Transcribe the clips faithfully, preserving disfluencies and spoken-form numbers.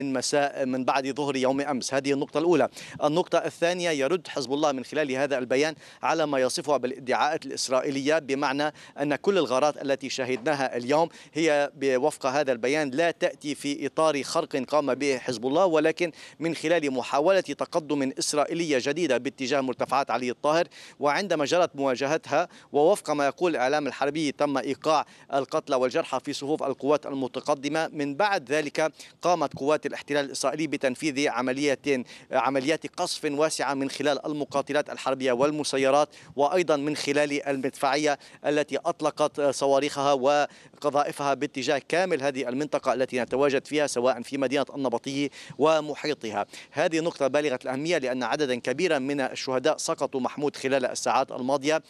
من مساء من بعد ظهر يوم أمس. هذه النقطة الأولى. النقطة الثانية، يرد حزب الله من خلال هذا البيان على ما يصفها بالادعاءات الإسرائيلية، بمعنى أن كل الغارات التي شهدناها اليوم هي وفق هذا البيان لا تأتي في إطار خرق قام به حزب الله، ولكن من خلال محاولة تقدم إسرائيلية جديدة باتجاه مرتفعات علي الطاهر. وعندما جرت مواجهتها ووفق ما يقول الإعلام الحربي تم إيقاع القتلى والجرحى في صفوف القوات المتقدمة. من بعد ذلك قامت قوات الاحتلال الإسرائيلي بتنفيذ عملية عمليات قصف واسعة من خلال المقاتلات الحربية والمسيرات، وأيضا من خلال المدفعية التي أطلقت صواريخها وقذائفها باتجاه كامل هذه المنطقة التي نتواجد فيها، سواء في مدينة النبطية ومحيطها. هذه نقطة بالغة الأهمية لأن عددا كبيرا من الشهداء سقطوا محمود خلال الساعات الماضية.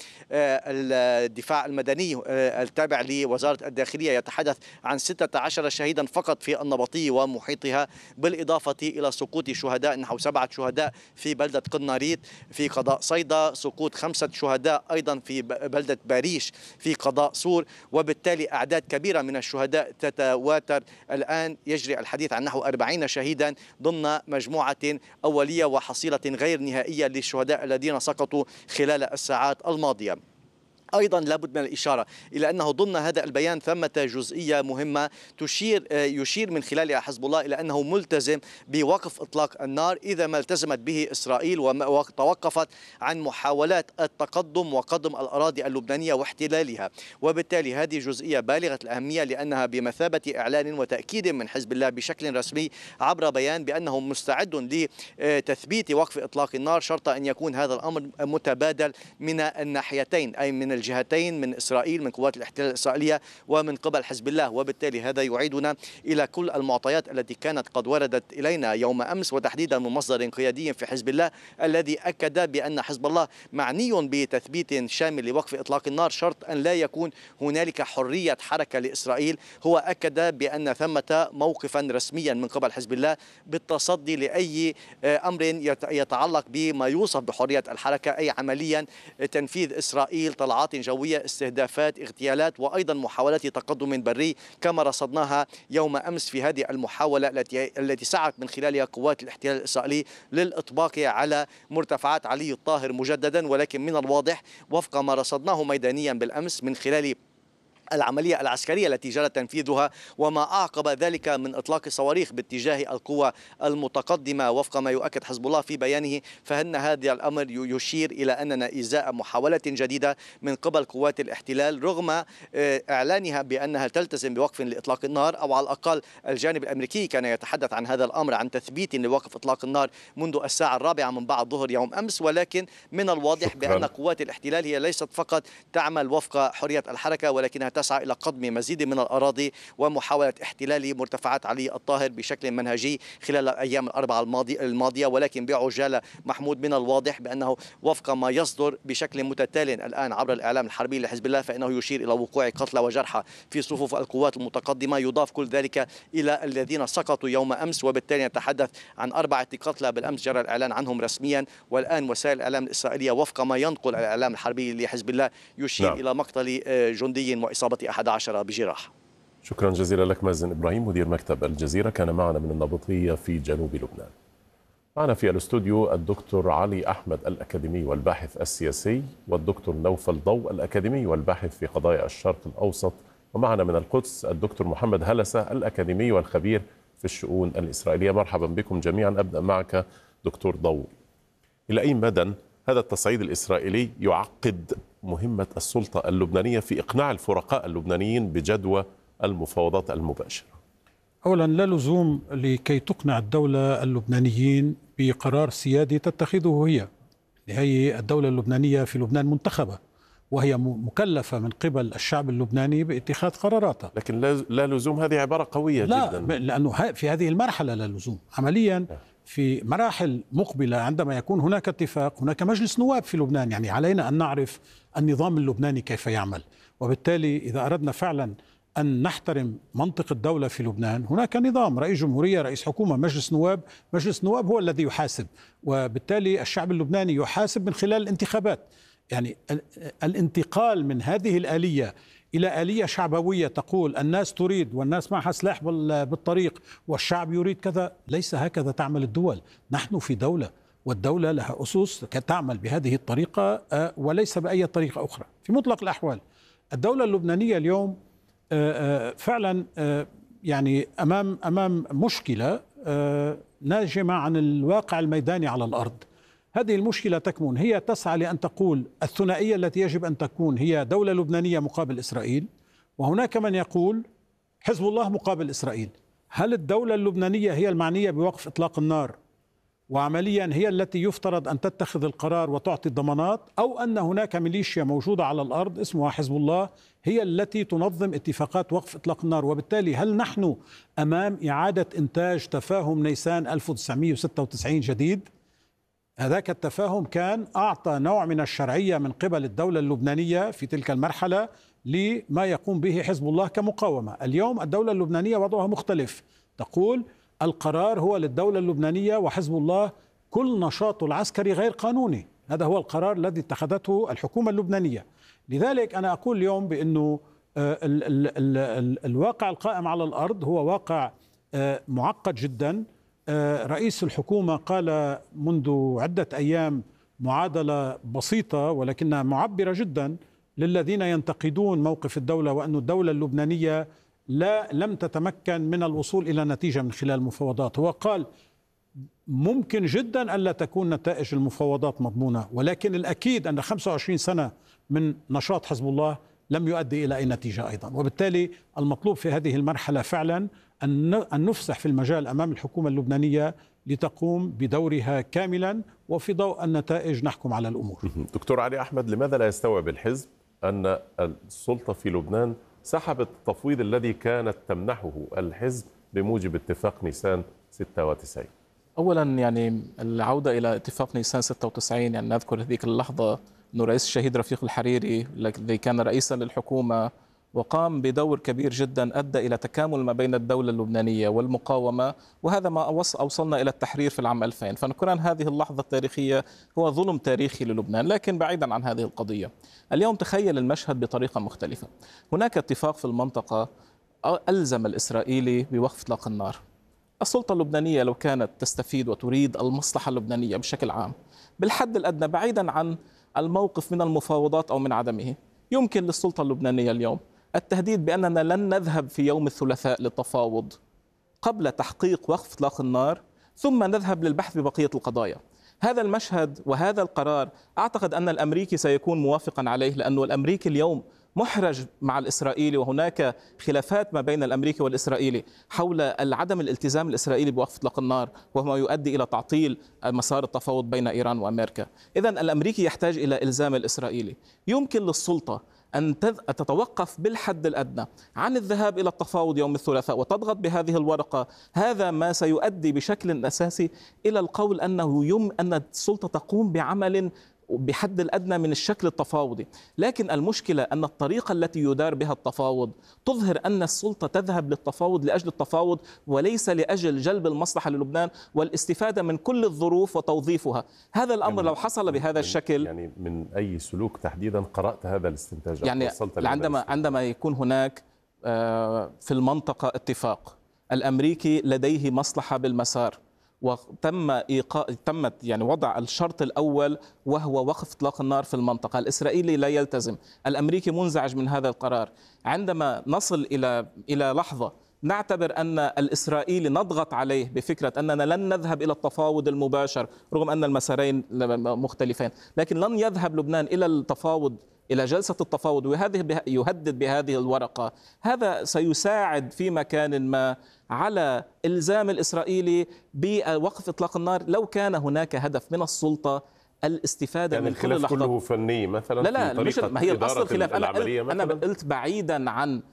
الدفاع المدني التابع لوزارة الداخلية يتحدث عن ستة عشر شهيدا فقط في النبطية ومحيطها، بالإضافة إلى سقوط شهداء نحو سبعة شهداء في بلدة قناريت في قضاء صيدا، سقوط خمسة شهداء أيضا في بلدة باريش في قضاء سور، وبالتالي أعداد كبيرة من الشهداء تتواتر. الآن يجري الحديث عن نحو أربعين شهيدا ضمن مجموعة أولية وحصيلة غير نهائية للشهداء الذين سقطوا خلال الساعات الماضية. أيضا لابد من الإشارة إلى أنه ضمن هذا البيان ثمة جزئية مهمة تشير يشير من خلالها حزب الله إلى أنه ملتزم بوقف إطلاق النار إذا ما التزمت به إسرائيل وتوقفت عن محاولات التقدم وقدم الأراضي اللبنانية واحتلالها. وبالتالي هذه جزئية بالغة الأهمية لأنها بمثابة إعلان وتأكيد من حزب الله بشكل رسمي عبر بيان بأنه مستعد لتثبيت وقف إطلاق النار، شرط أن يكون هذا الأمر متبادل من الناحيتين، أي من الجهتين، من إسرائيل من قوات الاحتلال الإسرائيلية ومن قبل حزب الله. وبالتالي هذا يعيدنا إلى كل المعطيات التي كانت قد وردت إلينا يوم أمس، وتحديدا من مصدر قيادي في حزب الله الذي أكد بأن حزب الله معني بتثبيت شامل لوقف إطلاق النار، شرط أن لا يكون هنالك حرية حركة لإسرائيل. هو أكد بأن ثمة موقفا رسميا من قبل حزب الله بالتصدي لأي أمر يتعلق بما يوصف بحرية الحركة، أي عمليا تنفيذ إسرائيل طلعات جوية، استهدافات، اغتيالات، وأيضا محاولات تقدم بري كما رصدناها يوم أمس في هذه المحاولة التي التي سعت من خلالها قوات الاحتلال الإسرائيلي للإطباق على مرتفعات علي الطاهر مجددا. ولكن من الواضح وفق ما رصدناه ميدانيا بالأمس من خلال العملية العسكرية التي جرى تنفيذها وما أعقب ذلك من إطلاق صواريخ باتجاه القوى المتقدمة وفق ما يؤكد حزب الله في بيانه، فإن هذا الأمر يشير إلى أننا إزاء محاولة جديدة من قبل قوات الاحتلال رغم إعلانها بأنها تلتزم بوقف لإطلاق النار، أو على الأقل الجانب الأمريكي كان يتحدث عن هذا الأمر عن تثبيت لوقف إطلاق النار منذ الساعة الرابعة من بعد ظهر يوم أمس. ولكن من الواضح شكرا. بأن قوات الاحتلال هي ليست فقط تعمل وفق حرية الحركة، ولكنها تسعى إلى قضم مزيد من الأراضي ومحاولة احتلال مرتفعات علي الطاهر بشكل منهجي خلال الأيام الأربعة الماضية. ولكن بعجالة محمود من الواضح بأنه وفق ما يصدر بشكل متتال الآن عبر الإعلام الحربي لحزب الله فإنه يشير إلى وقوع قتلى وجرحى في صفوف القوات المتقدمة، يضاف كل ذلك إلى الذين سقطوا يوم أمس، وبالتالي نتحدث عن أربعة قتلى بالأمس جرى الإعلان عنهم رسميا. والآن وسائل الإعلام الإسرائيلية وفق ما ينقل الإعلام الحربي لحزب الله يشير نعم. إلى مقتل جندي وإصابة أحد عشر بجراح. شكرا جزيلا لك مازن إبراهيم مدير مكتب الجزيرة، كان معنا من النبطية في جنوب لبنان. معنا في الاستوديو الدكتور علي أحمد الأكاديمي والباحث السياسي، والدكتور نوفل ضوء الأكاديمي والباحث في قضايا الشرق الأوسط، ومعنا من القدس الدكتور محمد هلسة الأكاديمي والخبير في الشؤون الإسرائيلية. مرحبا بكم جميعا. أبدأ معك دكتور ضوء، إلى أي مدى هذا التصعيد الإسرائيلي يعقد مهمة السلطة اللبنانية في إقناع الفرقاء اللبنانيين بجدوى المفاوضات المباشرة؟ أولا لا لزوم لكي تقنع الدولة اللبنانيين بقرار سيادي تتخذه هي. هي الدولة اللبنانية في لبنان منتخبة وهي مكلفة من قبل الشعب اللبناني باتخاذ قراراتها. لكن لا لزوم هذه عبارة قوية لا جدا. لا لأنه في هذه المرحلة لا لزوم. عمليا في مراحل مقبلة عندما يكون هناك اتفاق هناك مجلس نواب في لبنان، يعني علينا أن نعرف النظام اللبناني كيف يعمل، وبالتالي إذا أردنا فعلا أن نحترم منطق الدولة في لبنان هناك نظام رئيس جمهورية رئيس حكومة مجلس نواب. مجلس نواب هو الذي يحاسب، وبالتالي الشعب اللبناني يحاسب من خلال الانتخابات. يعني الانتقال من هذه الآلية إلى آلية شعبوية تقول الناس تريد والناس معها سلاح بالطريق والشعب يريد كذا. ليس هكذا تعمل الدول. نحن في دولة، والدولة لها أسس تعمل بهذه الطريقة وليس بأي طريقة أخرى في مطلق الأحوال. الدولة اللبنانية اليوم فعلا يعني أمام أمام مشكلة ناجمة عن الواقع الميداني على الأرض. هذه المشكلة تكمن، هي تسعى لأن تقول الثنائية التي يجب أن تكون هي دولة لبنانية مقابل إسرائيل، وهناك من يقول حزب الله مقابل إسرائيل. هل الدولة اللبنانية هي المعنية بوقف إطلاق النار وعمليا هي التي يفترض أن تتخذ القرار وتعطي الضمانات، أو أن هناك ميليشيا موجودة على الأرض اسمها حزب الله هي التي تنظم اتفاقات وقف إطلاق النار؟ وبالتالي هل نحن أمام إعادة إنتاج تفاهم نيسان ألف وتسعمئة وستة وتسعين جديد؟ هذاك التفاهم كان أعطى نوع من الشرعية من قبل الدولة اللبنانية في تلك المرحلة لما يقوم به حزب الله كمقاومة. اليوم الدولة اللبنانية وضعها مختلف، تقول القرار هو للدولة اللبنانية وحزب الله كل نشاطه العسكري غير قانوني. هذا هو القرار الذي اتخذته الحكومة اللبنانية. لذلك أنا أقول اليوم بأنه ال ال ال ال الواقع القائم على الأرض هو واقع معقد جدا. رئيس الحكومة قال منذ عدة أيام معادلة بسيطة ولكنها معبرة جدا للذين ينتقدون موقف الدولة، وأن الدولة اللبنانية لا لم تتمكن من الوصول إلى نتيجة من خلال المفاوضات. هو قال ممكن جدا ألا تكون نتائج المفاوضات مضمونة، ولكن الأكيد أن خمسة وعشرين سنة من نشاط حزب الله لم يؤدي إلى أي نتيجة أيضا. وبالتالي المطلوب في هذه المرحلة فعلا أن نفسح في المجال أمام الحكومة اللبنانية لتقوم بدورها كاملا، وفي ضوء النتائج نحكم على الأمور. دكتور علي أحمد، لماذا لا يستوعب الحزب أن السلطة في لبنان سحبت التفويض الذي كانت تمنحه الحزب بموجب اتفاق نيسان ستة وتسعين؟ أولا يعني العودة إلى اتفاق نيسان ستة وتسعين، يعني نذكر هذيك اللحظة أنه رئيس الشهيد رفيق الحريري الذي كان رئيسا للحكومة وقام بدور كبير جدا أدى إلى تكامل ما بين الدولة اللبنانية والمقاومة، وهذا ما أوصلنا إلى التحرير في العام ألفين. فنكون هذه اللحظة التاريخية هو ظلم تاريخي للبنان. لكن بعيدا عن هذه القضية، اليوم تخيل المشهد بطريقة مختلفة. هناك اتفاق في المنطقة ألزم الإسرائيلي بوقف إطلاق النار. السلطة اللبنانية لو كانت تستفيد وتريد المصلحة اللبنانية بشكل عام بالحد الأدنى بعيدا عن الموقف من المفاوضات أو من عدمه، يمكن للسلطة اللبنانية اليوم التهديد بأننا لن نذهب في يوم الثلاثاء للتفاوض قبل تحقيق وقف إطلاق النار، ثم نذهب للبحث ببقية القضايا. هذا المشهد وهذا القرار أعتقد أن الأمريكي سيكون موافقا عليه، لأنه الأمريكي اليوم محرج مع الإسرائيلي، وهناك خلافات ما بين الأمريكي والإسرائيلي حول العدم الالتزام الإسرائيلي بوقف إطلاق النار، وهو يؤدي إلى تعطيل مسار التفاوض بين إيران وأمريكا. إذن الأمريكي يحتاج إلى إلزام الإسرائيلي. يمكن للسلطة أن تتوقف بالحد الأدنى عن الذهاب إلى التفاوض يوم الثلاثاء وتضغط بهذه الورقة. هذا ما سيؤدي بشكل أساسي إلى القول أنه يم أن السلطة تقوم بعمل بحد الأدنى من الشكل التفاوضي. لكن المشكلة أن الطريقة التي يدار بها التفاوض تظهر أن السلطة تذهب للتفاوض لأجل التفاوض وليس لأجل جلب المصلحة للبنان والاستفادة من كل الظروف وتوظيفها. هذا الأمر يعني لو حصل بهذا الشكل، يعني من أي سلوك تحديدا قرأت هذا الاستنتاج؟ يعني عندما عندما يكون هناك في المنطقة اتفاق، الأمريكي لديه مصلحة بالمسار، وتم إيقاع تمت يعني وضع الشرط الأول وهو وقف إطلاق النار في المنطقة، الإسرائيلي لا يلتزم، الأمريكي منزعج من هذا القرار. عندما نصل إلى إلى لحظة نعتبر أن الإسرائيلي نضغط عليه بفكرة أننا لن نذهب إلى التفاوض المباشر رغم أن المسارين مختلفين، لكن لن يذهب لبنان إلى التفاوض إلى جلسة التفاوض وهذه يهدد بهذه الورقة، هذا سيساعد في مكان ما على إلزام الإسرائيلي بوقف إطلاق النار لو كان هناك هدف من السلطة الاستفادة يعني من كل لحظة. كله فني مثلا؟ لا لا في مش ما هي الأصل الخلاف. أنا قلت, أنا قلت بعيدا عن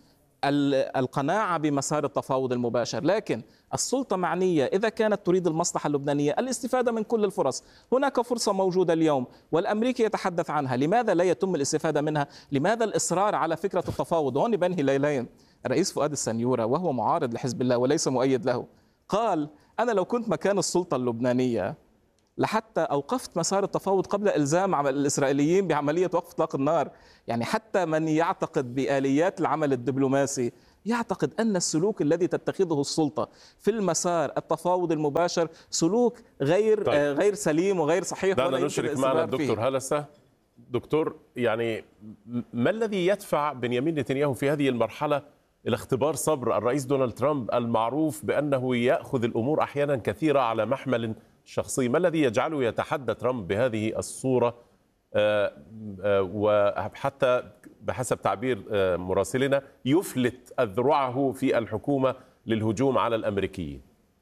القناعة بمسار التفاوض المباشر، لكن السلطة معنية إذا كانت تريد المصلحة اللبنانية الاستفادة من كل الفرص. هناك فرصة موجودة اليوم والأمريكي يتحدث عنها، لماذا لا يتم الاستفادة منها؟ لماذا الإصرار على فكرة التفاوض؟ وهون بنهي ليلين. الرئيس فؤاد السنيورة وهو معارض لحزب الله وليس مؤيد له قال أنا لو كنت مكان السلطة اللبنانية لحتى أوقفت مسار التفاوض قبل إلزام الإسرائيليين بعملية وقف إطلاق النار. يعني حتى من يعتقد بآليات العمل الدبلوماسي يعتقد أن السلوك الذي تتخذه السلطة في المسار التفاوض المباشر سلوك غير طيب. آه غير سليم وغير صحيح. دعنا نشرك معنا الدكتور هلسة. دكتور، يعني ما الذي يدفع بنيامين نتنياهو في هذه المرحلة إلى اختبار صبر الرئيس دونالد ترامب المعروف بأنه يأخذ الأمور أحيانا كثيرة على محمل شخصي؟ ما الذي يجعله يتحدى ترامب بهذه الصورة وحتى بحسب تعبير مراسلنا يفلت أذرعه في الحكومة للهجوم على الأمريكيين؟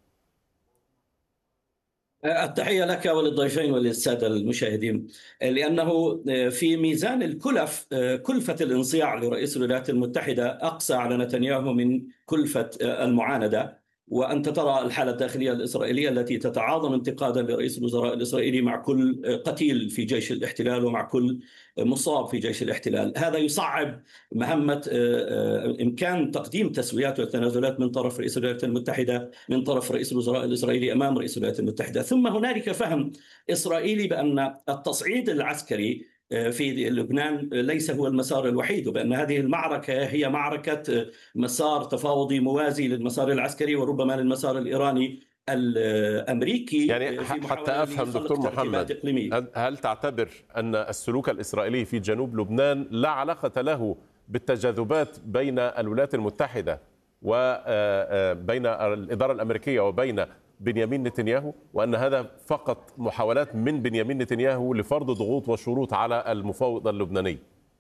التحية لك وللضيفين وللسادة المشاهدين. لأنه في ميزان الكلف كلفة الانصياع لرئيس الولايات المتحدة أقسى على نتنياهو من كلفة المعاندة. وأنت ترى الحالة الداخلية الإسرائيلية التي تتعاظم انتقادا لرئيس الوزراء الإسرائيلي مع كل قتيل في جيش الاحتلال ومع كل مصاب في جيش الاحتلال. هذا يصعب مهمة إمكان تقديم تسويات وتنازلات من طرف رئيس الولايات المتحدة، من طرف رئيس الوزراء الإسرائيلي أمام رئيس الولايات المتحدة. ثم هنالك فهم إسرائيلي بأن التصعيد العسكري في لبنان ليس هو المسار الوحيد، وبأن هذه المعركة هي معركة مسار تفاوضي موازي للمسار العسكري وربما للمسار الإيراني الأمريكي. يعني حتى أفهم دكتور محمد، هل تعتبر أن السلوك الإسرائيلي في جنوب لبنان لا علاقة له بالتجاذبات بين الولايات المتحدة وبين الإدارة الأمريكية وبين بنيامين نتنياهو، وأن هذا فقط محاولات من بنيامين نتنياهو لفرض ضغوط وشروط على المفاوض اللبناني؟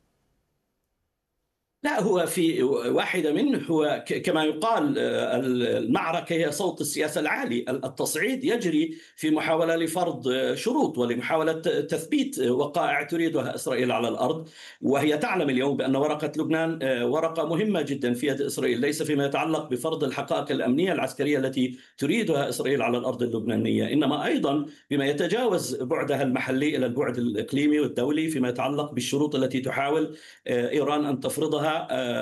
لا، هو في واحدة منه هو كما يقال المعركة هي صوت السياسة العالي. التصعيد يجري في محاولة لفرض شروط ولمحاولة تثبيت وقائع تريدها إسرائيل على الأرض، وهي تعلم اليوم بأن ورقة لبنان ورقة مهمة جدا في يد إسرائيل، ليس فيما يتعلق بفرض الحقائق الأمنية العسكرية التي تريدها إسرائيل على الأرض اللبنانية، إنما أيضا بما يتجاوز بعدها المحلي إلى البعد الإقليمي والدولي فيما يتعلق بالشروط التي تحاول إيران أن تفرضها.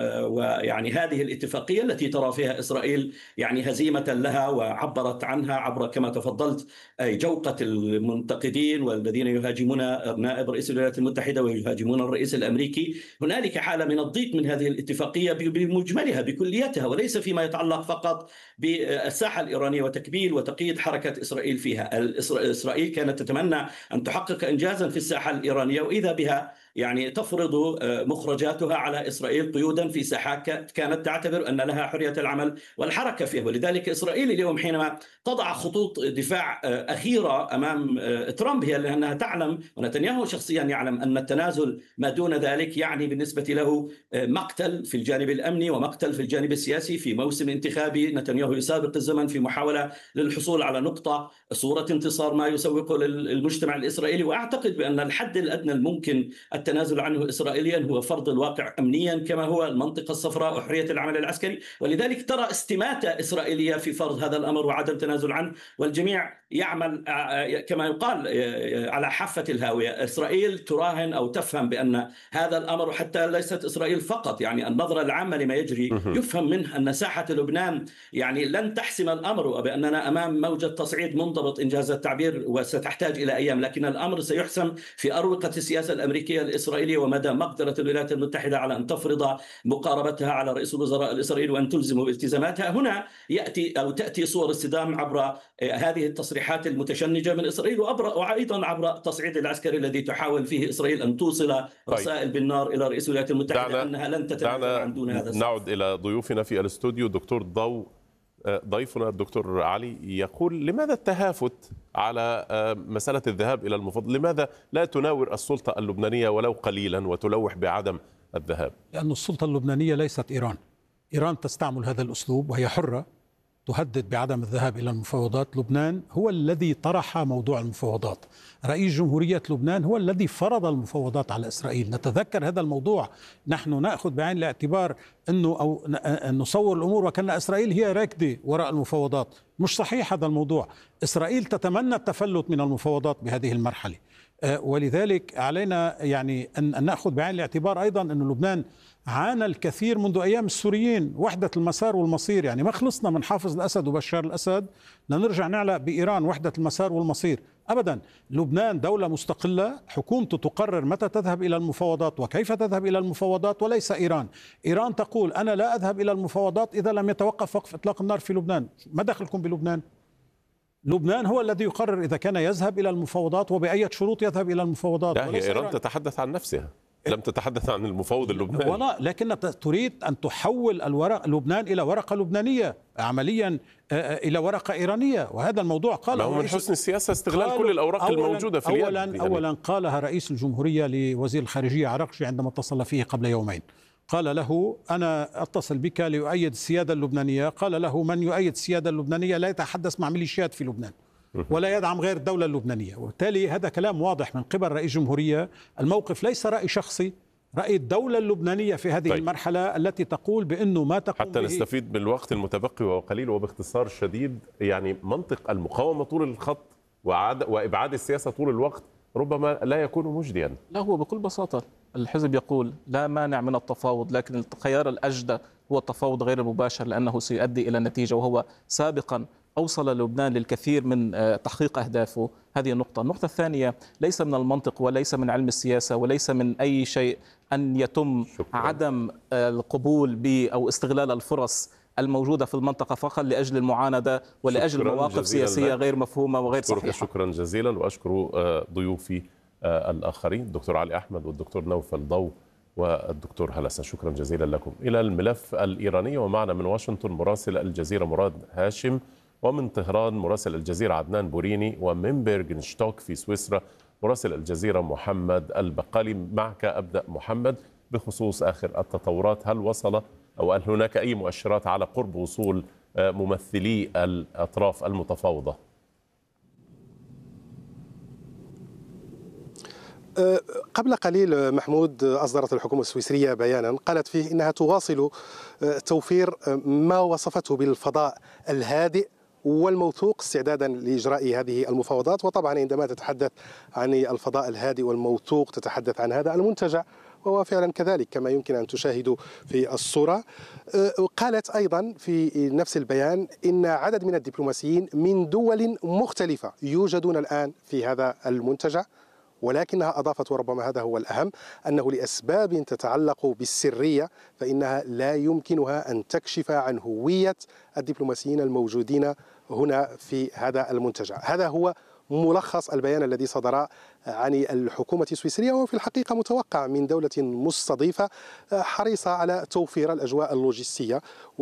ويعني هذه الاتفاقية التي ترى فيها إسرائيل يعني هزيمة لها وعبرت عنها عبر كما تفضلت جوقة المنتقدين والذين يهاجمون نائب رئيس الولايات المتحدة ويهاجمون الرئيس الأمريكي. هنالك حالة من الضيق من هذه الاتفاقية بمجملها بكليتها، وليس فيما يتعلق فقط بالساحة الإيرانية وتكبيل وتقييد حركة إسرائيل فيها. إسرائيل كانت تتمنى أن تحقق إنجازا في الساحة الإيرانية، وإذا بها يعني تفرض مخرجاتها على إسرائيل قيودا في ساحات كانت تعتبر أن لها حرية العمل والحركة فيها. ولذلك إسرائيل اليوم حينما تضع خطوط دفاع أخيرة أمام ترامب هي لأنها تعلم، ونتنياهو شخصيا يعلم، أن التنازل ما دون ذلك يعني بالنسبة له مقتل في الجانب الأمني ومقتل في الجانب السياسي في موسم انتخابي. نتنياهو يسابق الزمن في محاولة للحصول على نقطة صورة انتصار ما يسوق للمجتمع الإسرائيلي. وأعتقد بأن الحد الأدنى الممكن التنازل عنه إسرائيليا هو فرض الواقع أمنيا كما هو المنطقة الصفراء وحرية العمل العسكري. ولذلك ترى استماتة إسرائيلية في فرض هذا الأمر وعدم تنازل عنه، والجميع يعمل كما يقال على حافة الهاوية. إسرائيل تراهن أو تفهم بأن هذا الأمر، حتى ليست إسرائيل فقط، يعني النظرة العامة لما يجري يفهم منه أن ساحة لبنان يعني لن تحسم الأمر، وبأننا أمام موجة تصعيد منضبط إنجاز التعبير وستحتاج إلى أيام، لكن الأمر سيحسم في أروقة السياسة الأمريكية الإسرائيلية ومدى مقدرة الولايات المتحدة على أن تفرض مقاربتها على رئيس الوزراء الإسرائيلي وأن تلزمه بالتزاماتها. هنا يأتي أو تأتي صور الصدام عبر هذه التصريحات المتشنجة من إسرائيل، وأيضا عبر التصعيد العسكري الذي تحاول فيه إسرائيل أن توصل رسائل بالنار إلى رئيس الولايات المتحدة أنها لن تتنازل عن دون هذا. نعود إلى ضيوفنا في الاستوديو. دكتور ضوء، ضيفنا الدكتور علي يقول لماذا التهافت على مسألة الذهاب إلى المفاوضات؟ لماذا لا تناور السلطة اللبنانية ولو قليلا وتلوح بعدم الذهاب؟ لأن السلطة اللبنانية ليست إيران. إيران تستعمل هذا الأسلوب وهي حرة تهدد بعدم الذهاب إلى المفاوضات. لبنان هو الذي طرح موضوع المفاوضات، رئيس جمهورية لبنان هو الذي فرض المفاوضات على إسرائيل. نتذكر هذا الموضوع، نحن نأخذ بعين الاعتبار أنه أو نصور الأمور وكأن إسرائيل هي راكدة وراء المفاوضات. مش صحيح هذا الموضوع. إسرائيل تتمنى التفلت من المفاوضات بهذه المرحلة، ولذلك علينا يعني أن نأخذ بعين الاعتبار أيضا أن لبنان عانى الكثير منذ أيام السوريين، وحدة المسار والمصير. يعني ما خلصنا من حافظ الأسد وبشار الأسد لنرجع نعلق بإيران وحدة المسار والمصير. أبدا. لبنان دولة مستقلة، حكومته تقرر متى تذهب إلى المفاوضات وكيف تذهب إلى المفاوضات، وليس إيران. إيران تقول أنا لا أذهب إلى المفاوضات إذا لم يتوقف وقف إطلاق النار في لبنان. ما دخلكم بلبنان؟ لبنان هو الذي يقرر إذا كان يذهب إلى المفاوضات وبأية شروط يذهب إلى المفاوضات. لا، هي إيران تتحدث عن نفسها، لم تتحدث عن المفاوض اللبناني. ولا، لكن تريد أن تحول الورق لبنان إلى ورقة لبنانية عمليا، إلى ورقة إيرانية، وهذا الموضوع قاله من حسن السياسة استغلال كل الأوراق الموجودة في اليد. أولا, أولا قالها رئيس الجمهورية لوزير الخارجية عرقشي عندما اتصل فيه قبل يومين، قال له أنا أتصل بك لأؤيد السيادة اللبنانية. قال له من يؤيد السيادة اللبنانية لا يتحدث مع ميليشيات في لبنان ولا يدعم غير الدولة اللبنانية. وبالتالي هذا كلام واضح من قبل رئيس الجمهورية. الموقف ليس رأي شخصي، رأي الدولة اللبنانية في هذه طيب. المرحلة التي تقول بأنه ما تقوم حتى به. نستفيد من الوقت المتبقي وقليل وباختصار شديد، يعني منطق المقاومة طول الخط وإبعاد السياسة طول الوقت ربما لا يكون مجديا. لا، هو بكل بساطة الحزب يقول لا مانع من التفاوض، لكن الخيار الأجدى هو التفاوض غير المباشر لأنه سيؤدي إلى نتيجة، وهو سابقا أوصل لبنان للكثير من تحقيق أهدافه. هذه النقطة. النقطة الثانية، ليس من المنطق وليس من علم السياسة وليس من أي شيء أن يتم شكرا. عدم القبول ب أو استغلال الفرص الموجودة في المنطقة فقط لأجل المعاندة ولأجل مواقف سياسية غير مفهومة وغير صحيحة. شكرا جزيلا، وأشكر ضيوفي الآخرين الدكتور علي أحمد والدكتور نوفل ضو والدكتور هلسة. شكرا جزيلا لكم. إلى الملف الإيراني، ومعنا من واشنطن مراسل الجزيرة مراد هاشم، ومن طهران مراسل الجزيرة عدنان بوريني، ومن بيرغنشتوك في سويسرا مراسل الجزيرة محمد البقالي. معك أبدأ محمد بخصوص آخر التطورات. هل وصل أو هل هناك أي مؤشرات على قرب وصول ممثلي الأطراف المتفاوضة؟ قبل قليل محمود أصدرت الحكومة السويسرية بيانا قالت فيه إنها تواصل توفير ما وصفته بالفضاء الهادئ والموثوق استعدادا لإجراء هذه المفاوضات. وطبعا عندما تتحدث عن الفضاء الهادئ والموثوق تتحدث عن هذا المنتجع، وهو فعلا كذلك كما يمكن أن تشاهدوا في الصورة. قالت أيضا في نفس البيان إن عدد من الدبلوماسيين من دول مختلفة يوجدون الآن في هذا المنتجع، ولكنها أضافت وربما هذا هو الأهم أنه لأسباب تتعلق بالسرية فإنها لا يمكنها أن تكشف عن هوية الدبلوماسيين الموجودين هنا في هذا المنتجع. هذا هو ملخص البيان الذي صدر عن الحكومة السويسرية، وفي الحقيقة متوقع من دولة مستضيفة حريصة على توفير الأجواء اللوجستية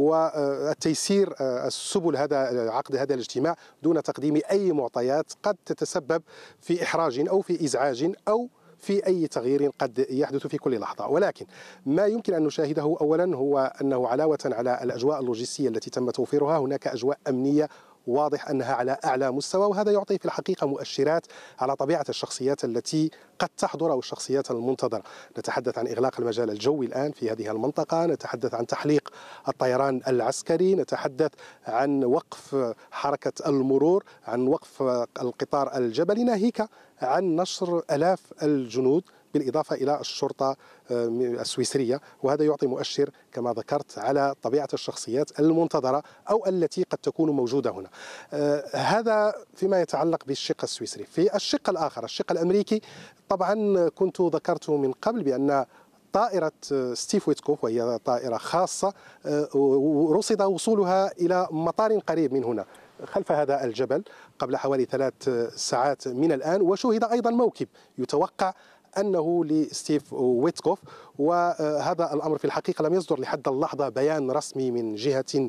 والتيسير السبل هذا عقد هذا الاجتماع دون تقديم أي معطيات قد تتسبب في إحراج أو في إزعاج أو في أي تغيير قد يحدث في كل لحظة. ولكن ما يمكن أن نشاهده أولا هو أنه علاوة على الأجواء اللوجستية التي تم توفيرها هناك أجواء أمنية واضح أنها على أعلى مستوى، وهذا يعطي في الحقيقة مؤشرات على طبيعة الشخصيات التي قد تحضر أو الشخصيات المنتظرة. نتحدث عن إغلاق المجال الجوي الآن في هذه المنطقة، نتحدث عن تحليق الطيران العسكري، نتحدث عن وقف حركة المرور، عن وقف القطار الجبلي، ناهيك عن نشر آلاف الجنود بالإضافة إلى الشرطة السويسرية. وهذا يعطي مؤشر كما ذكرت على طبيعة الشخصيات المنتظرة أو التي قد تكون موجودة هنا. هذا فيما يتعلق بالشق السويسري. في الشق الآخر الشق الأمريكي، طبعا كنت ذكرت من قبل بأن طائرة ستيف ويتكوف وهي طائرة خاصة رصد وصولها إلى مطار قريب من هنا خلف هذا الجبل قبل حوالي ثلاث ساعات من الآن، وشوهد أيضا موكب يتوقع أنه لستيف ويتكوف. وهذا الأمر في الحقيقة لم يصدر لحد اللحظة بيان رسمي من جهة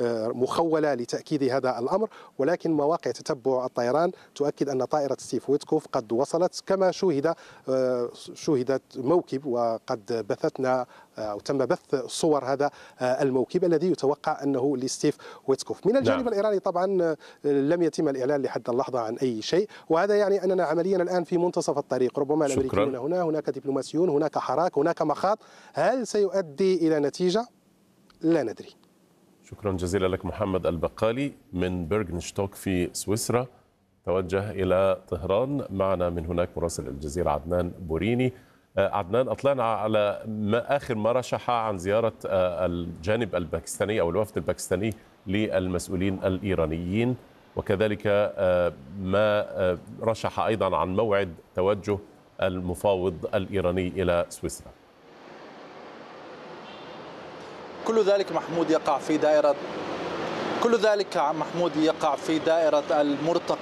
مخولة لتأكيد هذا الأمر، ولكن مواقع تتبع الطيران تؤكد أن طائرة ستيف ويتكوف قد وصلت كما شوهد شوهدت موكب، وقد بثتنا أو تم بث صور هذا الموكب الذي يتوقع أنه لستيف ويتكوف. من الجانب نعم. الإيراني طبعا لم يتم الإعلان لحد اللحظة عن أي شيء، وهذا يعني أننا عمليا الآن في منتصف الطريق. ربما الأمريكيون هنا، هناك دبلوماسيون، هناك حراك، هناك مخاض. هل سيؤدي إلى نتيجة؟ لا ندري. شكرا جزيلا لك محمد البقالي من بيرغنشتوك في سويسرا. توجه إلى طهران، معنا من هناك مراسل الجزيرة عدنان بوريني. عدنان، أطلعنا على ما آخر ما رشح عن زيارة الجانب الباكستاني أو الوفد الباكستاني للمسؤولين الإيرانيين. وكذلك ما رشح أيضا عن موعد توجه المفاوض الإيراني إلى سويسرا. كل ذلك محمود يقع في دائرة كل ذلك محمود يقع في دائرة المرتقى